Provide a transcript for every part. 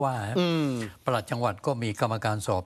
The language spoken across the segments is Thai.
ว่าปลัดจังหวัดก็มีกรรมการสอบ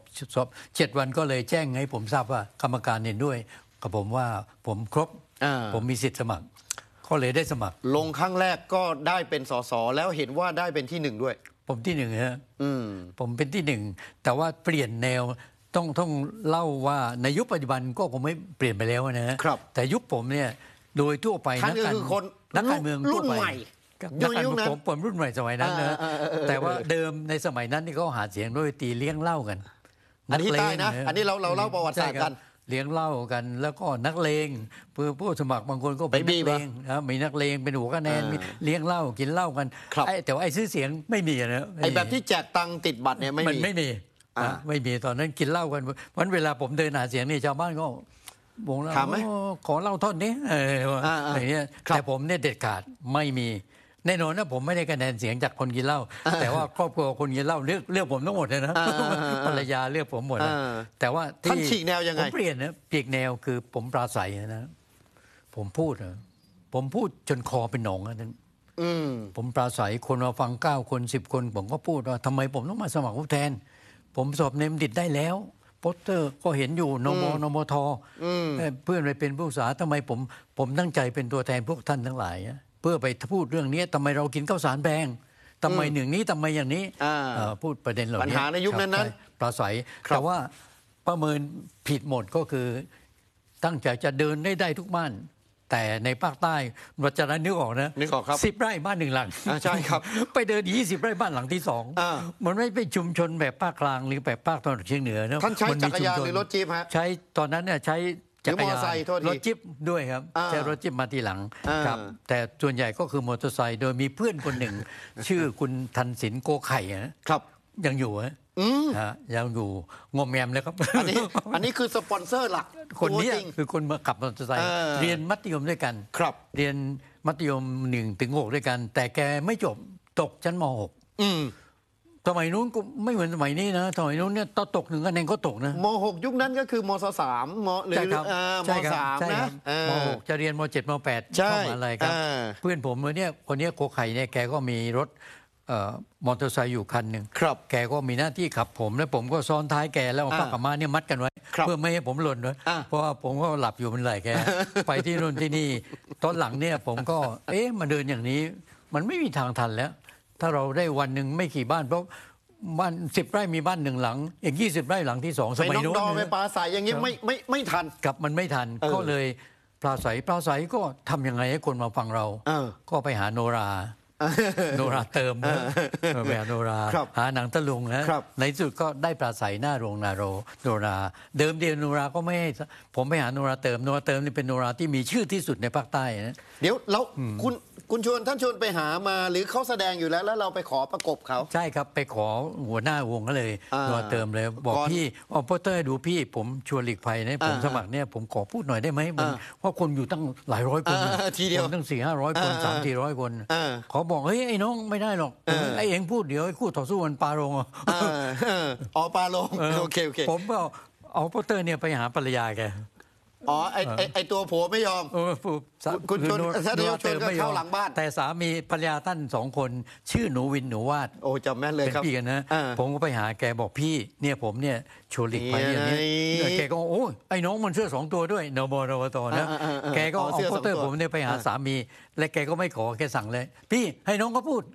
7 วันก็เลยแจ้งให้ผมทราบว่ากรรมการเห็นด้วยกับผมว่าผมครบผมมีสิทธิ์สมัครก็เลยได้สมัครลงครั้งแรกก็ได้เป็นสสแล้วเห็นว่าได้เป็นที่1ด้วยผมที่1ฮะผมเป็นที่1แต่ว่าเปลี่ยนแนวต้องเล่าว่าในยุคปัจจุบันก็คงไม่เปลี่ยนไปแล้วนะฮะแต่ยุคผมเนี่ยโดยทั่วไปนักการเมืองรุ่นใหม่นักการเมืองผมรุ่นใหม่สมัยนั้นนะแต่ว่าเดิมในสมัยนั้นนี่เขาหาเสียงด้วยตีเลี้ยงเหล้ากันอันนี้ใต้นะอันนี้เราเล่าประวัติศาสตร์กันเลี้ยงเหล้ากันแล้วก็นักเลงผู้สมัครบางคนก็เป็นนักเลงมีนักเลงเป็นหัวคะแนนมีเลี้ยงเหล้ากินเหล้ากันแต่ว่าไอ้ซื้อเสียงไม่มีนะไอ้แบบที่แจกตังค์ติดบัตรเนี่ยไม่มีไม่มีตอนนั้นกินเหล้ากันวันเวลาผมเดินหาเสียงนี่ชาวบ้านก็วงเราขอเหล้าท่อนนี้อะไรเงี้ยแต่ผมเนี่ยเด็ดขาดไม่มีแน่นอนนะผมไม่ได้คะแนนเสียงจากคนกินเหล้าแต่ว่าครอบครัวคนกินเหล้าเลือกผมทั้งหมดเลยนะภรรยาเลือกผมหมดแต่ว่าท่านฉีกแนวยังไงผมเปลี่ยนนะเปลี่ยนแนวคือผมปราศัยนะผมพูดจนคอเป็นหนองนั้นผมปราศัยคนมาฟัง9 คน10 คนผมก็พูดว่าทำไมผมต้องมาสมัครผู้แทนผมสอบเนมดิตได้แล้วโปสเตอร์ก็เห็นอยู่นมทเพื่อนไปเป็นผู้ศึกษาทำไมผมตั้งใจเป็นตัวแทนพวกท่านทั้งหลายเพื่อไปพูดเรื่องนี้ทำไมเรากินข้าวสารแพงทำไมหนึ่งนี้ทำไมอย่างนี้พูดประเด็นเหล่านี้ปัญหาในยุคนั้นปราศัยแต่ว่าประเมินผิดหมดก็คือตั้งใจจะเดินได้ทุกบ้านแต่ในภาคใต้วัชระนึกออกนะนึกออกครับ 10 ไร่บ้าน1 หลังใช่ครับไปเดิน20 ไร่บ้านหลังที่2มันไม่เป็นชุมชนแบบภาคกลางหรือแบบภาคตะวันออกเฉียงเหนือนะท่านใช้จักรยานหรือรถจี๊ปฮะใช้ตอนนั้นเนี่ยใช้จักรยานรถจิ๊บด้วยครับใช้รถจิ๊บมาทีหลังครับแต่ส่วนใหญ่ก็คือมอเตอร์ไซค์โดยมีเพื่อนคนหนึ่ง ชื่อคุณทันสินโกไข่ครับยังอยู่ยังอยู่งมแงมเลยครับอันนี้คือสปอนเซอร์หลักคนนี้คือคนมาขับมอเตอร์ไซค์เรียนมัธยมด้วยกันครับเรียนมัธยม1 ถึง 6ด้วยกันแต่แกไม่จบตกชั้นม.6สมัยนู้นก็ไม่เหมือนสมัยนี้นะสมัยนู้นเนี่ยตก1 คะแนนก็ตกนะม.6 ยุคนั้นก็คือมศ.3 หรือม.3 นะม.6 จะเรียนม.7 ม.8 เข้ามาอะไรครับเพื่อนผมเนี่ยคนนี้โกไข่เนี่ยแกก็มีรถมอเตอร์ไซค์อยู่คันหนึ่งแกก็มีหน้าที่ขับผมแล้วผมก็ซ้อนท้ายแกแล้วผ้าขาวม้าเนี่ยมัดกันไว้เพื่อไม่ให้ผมหล่นด้วยเพราะว่าผมก็หลับอยู่บนไหล่แกไปที่นู่นที่นี่ตอนหลังเนี่ยผมก็มาเดินอย่างนี้มันไม่มีทางทันแล้วถ้าเราได้วันหนึ่งไม่กี่บ้านเพราะบ้าน10 ไร่มีบ้าน1 หลังอีก20 ไร่หลังที่2สมัยโน้นไปปลาใสอย่างนี้ไม่ทันกับมันไม่ทันก็เลยปลาใสก็ทำยังไงให้คนมาฟังเราก็ไปหาโนราเติมแบบโนราหาหนังตะลุงนะในสุดก็ได้ปราศัยหน้าโรงโนราเดิมโนราก็ไม่ให้ผมไปหาโนราเติมนี่เป็นโนราที่มีชื่อที่สุดในภาคใต้นะเดี๋ยวแล้วคุณท่านชวนไปหามาหรือเขาแสดงอยู่แล้วเราไปขอประกบเขาใช่ครับไปขอหัวหน้าวงก็เลยโนราเติมเลยบอกพี่ออปเตอร์ดูพี่ผมชวนหลีกภัยนะผมสมัครเนี่ยผมขอพูดหน่อยได้ไหมเพราะคนอยู่ตั้งหลายร้อยคนทีเดียวตั้ง400-500 คน300-400 คนขอบอกเฮ้ยไอ้น้องไม่ได้หรอกไอ้เองพูดเดี๋ยวไอ้คู่ต่อสู้มันปาลงปาลงโอเคผมก็เอาโปสเตอร์เนี่ยไปหาภรรยาแกไอตัวผัวไม่ยอมคุณชวนก็เข้าหลังบ้านแต่สามีภรรยาท่าน2 คนชื่อหนูวินหนูวาดโอ้จำแม่นเลยครับเป็นพี่กันนะผมก็ไปหาแกบอกพี่เนี่ยผมเนี่ยชวนหลีกภัยอย่างนี้แกก็โอ้ไอ้น้องมันเสื้อ2 ตัวด้วยนบตนะแกก็เอาโปสเตอร์ผมเนี่ยไปหาสามีและแกก็ไม่ขอแกสั่งเลยพี่ให้น้องก็พูด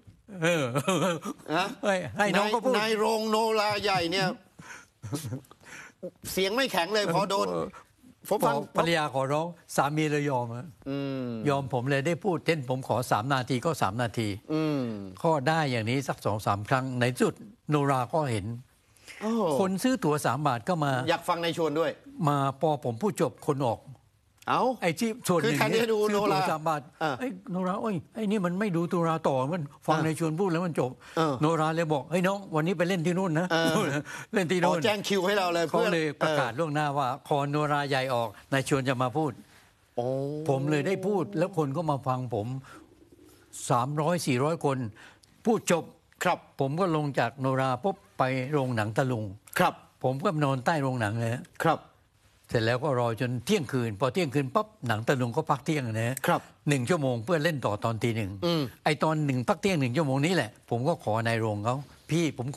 ให้น้องก็พูดในโรงโนราใหญ่เนี่ยเสียงไม่แข็งเลยพอโดนภรรยาขอร้องสามีเลยยอมยอมผมเลยได้พูดเช่นผมขอ3 นาทีก็3 นาทีก็ได้อย่างนี้สัก2-3 ครั้งในสุดโนราก็เห็นคนซื้อตั๋ว3 บาทก็มาอยากฟังในชวนด้วยมาพอผมพูดจบคนออกไอ้ที่ส่วนหนึ่งคือดูโนรา 3 บาทไอ้โนราไอ้นี่มันไม่ดูโนราต่อมันฟังในชวนพูดแล้วมันจบโนราเลยบอกเฮ้ยน้องวันนี้ไปเล่นที่นู่นนะเล่นที่นู่นแจ้งคิวให้เราเลยเขาเลยประกาศล่วงหน้าว่าคอนโนราใหญ่ออกนายชวนจะมาพูดผมเลยได้พูดแล้วคนก็มาฟังผม300-400 คนพูดจบครับผมก็ลงจากโนราปุ๊บไปโรงหนังตะลุงครับผมก็นอนใต้โรงหนังเลยครับเสร็จแล้วก็รอจนเที่ยงคืนพอเที่ยงคืนปั๊บหนังตะลุงก็พักเที่ยงนะครับ1 ชั่วโมงเพื่อเล่นต่อตอนตี 1ไอตอน1พักเที่ยง1 ชั่วโมงนี้แหละผมก็ขอในโรงเขาพี่ผม